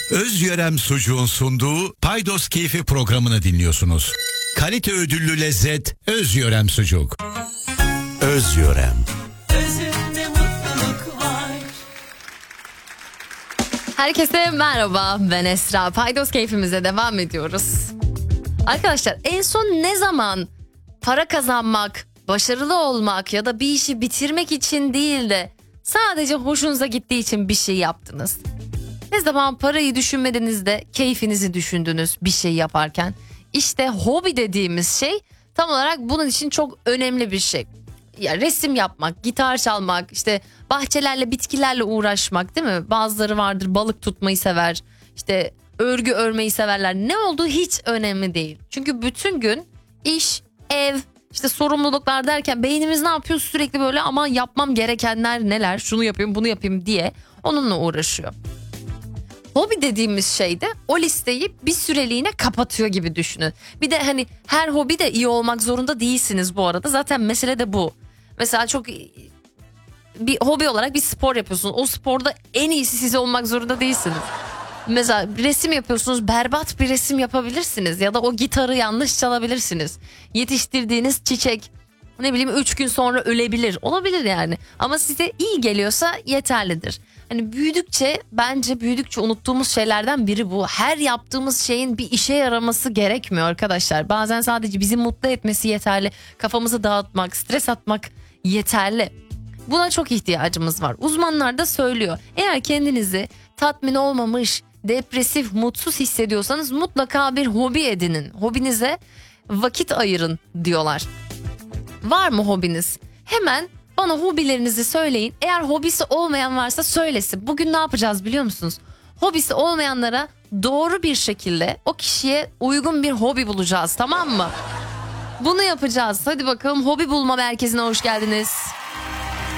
Özyörem Sucuğun sunduğu Paydos Keyfi programını dinliyorsunuz. Kalite ödüllü lezzet Özyörem Sucuk. Özyörem. Özünde mutluluk var. Herkese merhaba, ben Esra. Paydos Keyfimize devam ediyoruz. Arkadaşlar, en son ne zaman para kazanmak, başarılı olmak ya da bir işi bitirmek için değil de sadece hoşunuza gittiği için bir şey yaptınız? Ne zaman parayı düşünmediniz de keyfinizi düşündünüz bir şey yaparken? İşte hobi dediğimiz şey tam olarak bunun için çok önemli bir şey. Ya resim yapmak, gitar çalmak, işte bahçelerle, bitkilerle uğraşmak, değil mi? Bazıları vardır, balık tutmayı sever, işte örgü örmeyi severler. Ne olduğu hiç önemli değil. Çünkü bütün gün iş, ev, işte sorumluluklar derken beynimiz ne yapıyor? Sürekli böyle aman yapmam gerekenler neler, şunu yapayım, bunu yapayım diye onunla uğraşıyor. Hobi dediğimiz şey de o listeyi bir süreliğine kapatıyor gibi düşünün. Bir de hani her hobi de iyi olmak zorunda değilsiniz bu arada. Zaten mesele de bu. Mesela çok bir hobi olarak bir spor yapıyorsunuz. O sporda en iyisi siz olmak zorunda değilsiniz. Mesela resim yapıyorsunuz, berbat bir resim yapabilirsiniz. Ya da o gitarı yanlış çalabilirsiniz. Yetiştirdiğiniz çiçek, ne bileyim 3 gün sonra ölebilir. Olabilir yani. Ama size iyi geliyorsa yeterlidir. Hani büyüdükçe unuttuğumuz şeylerden biri bu. Her yaptığımız şeyin bir işe yaraması gerekmiyor arkadaşlar. Bazen sadece bizi mutlu etmesi yeterli. Kafamızı dağıtmak, stres atmak yeterli. Buna çok ihtiyacımız var. Uzmanlar da söylüyor. Eğer kendinizi tatmin olmamış, depresif, mutsuz hissediyorsanız mutlaka bir hobi edinin. Hobinize vakit ayırın diyorlar. Var mı hobiniz? Hemen bana hobilerinizi söyleyin. Eğer hobisi olmayan varsa söylesin. Bugün ne yapacağız biliyor musunuz? Hobisi olmayanlara doğru bir şekilde o kişiye uygun bir hobi bulacağız, tamam mı? Bunu yapacağız. Hadi bakalım, hobi bulma merkezine hoş geldiniz.